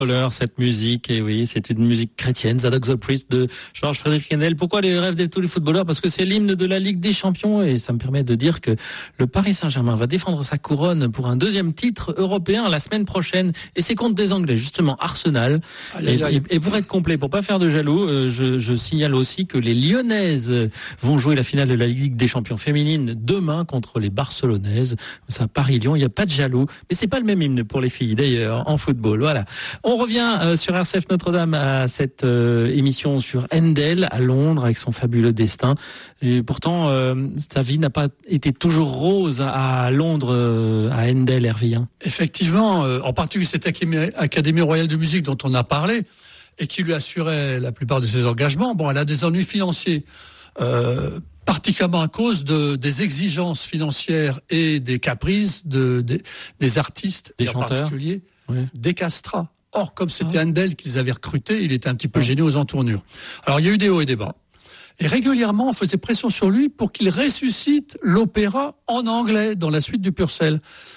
Cette musique, et oui, c'est une musique chrétienne, Zadok the Priest de George Frédéric Handel. Pourquoi les rêves de tous les footballeurs? Parce que c'est l'hymne de la Ligue des Champions, et ça me permet de dire que le Paris Saint-Germain va défendre sa couronne pour un deuxième titre européen la semaine prochaine, et c'est contre des Anglais, justement, Arsenal. Et pour être complet, pour pas faire de jaloux, je signale aussi que les Lyonnaises vont jouer la finale de la Ligue des Champions féminine demain contre les Barcelonaises. C'est à Paris-Lyon, il n'y a pas de jaloux, mais c'est pas le même hymne pour les filles d'ailleurs en football. Voilà. On revient sur RCF Notre-Dame à cette émission sur Handel à Londres avec son fabuleux destin. Et pourtant, sa vie n'a pas été toujours rose à Londres, à Handel, Hervé. Effectivement, en particulier cette Académie royale de musique dont on a parlé et qui lui assurait la plupart de ses engagements. Bon, elle a des ennuis financiers, particulièrement à cause des exigences financières et des caprices des artistes, des et en chanteurs, particulier oui, des castrats. Or, comme c'était Handel qu'ils avaient recruté, il était un petit peu gêné aux entournures. Alors, il y a eu des hauts et des bas. Et régulièrement, on faisait pression sur lui pour qu'il ressuscite l'opéra en anglais dans la suite du Purcell.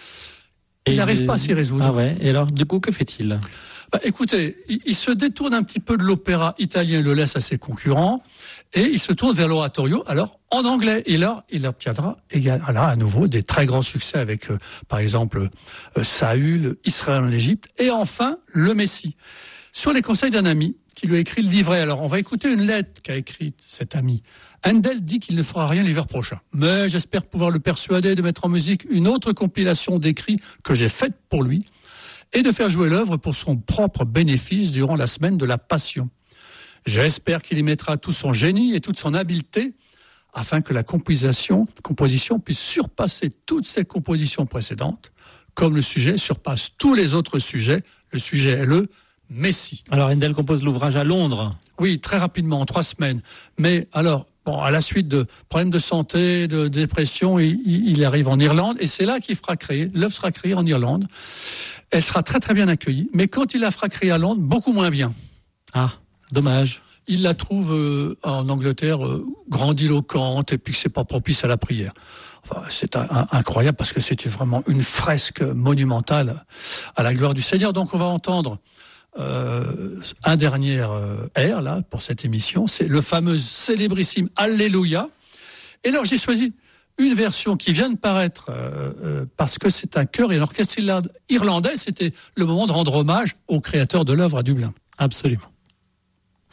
Il n'arrive pas à s'y résoudre. Ah ouais. Et alors, du coup, que fait-il? Écoutez, il se détourne un petit peu de l'opéra italien, il le laisse à ses concurrents, et il se tourne vers l'oratorio, alors en anglais. Et là, il obtiendra à nouveau des très grands succès avec, par exemple, Saül, Israël en Égypte, et enfin, le Messie. Sur les conseils d'un ami qui lui a écrit le livret. Alors, on va écouter une lettre qu'a écrite cet ami. Handel dit qu'il ne fera rien l'hiver prochain, mais j'espère pouvoir le persuader de mettre en musique une autre compilation d'écrits que j'ai faite pour lui, et de faire jouer l'œuvre pour son propre bénéfice durant la semaine de la Passion. J'espère qu'il y mettra tout son génie et toute son habileté afin que la composition puisse surpasser toutes ses compositions précédentes, comme le sujet surpasse tous les autres sujets. Le sujet est le Messie. Alors Handel compose l'ouvrage à Londres. Oui, très rapidement, en 3 semaines. Mais alors, à la suite de problèmes de santé, de dépression, il arrive en Irlande et c'est là qu'il fera créer. L'œuvre sera créée en Irlande. Elle sera très très bien accueillie, mais quand il la fera créer à Londres, beaucoup moins bien. Ah, dommage. Il la trouve en Angleterre grandiloquente et puis que c'est pas propice à la prière. Enfin, c'est incroyable parce que c'était vraiment une fresque monumentale à la gloire du Seigneur. Donc on va entendre un dernier air là pour cette émission, c'est le fameux célébrissime Alléluia. Et alors j'ai choisi une version qui vient de paraître parce que c'est un chœur et un orchestre irlandais. C'était le moment de rendre hommage au créateur de l'œuvre à Dublin. Absolument.